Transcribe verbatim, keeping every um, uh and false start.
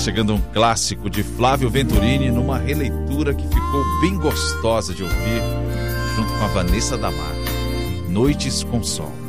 chegando um clássico de Flávio Venturini numa releitura que ficou bem gostosa de ouvir junto com a Vanessa da Mata, Noites com Sol.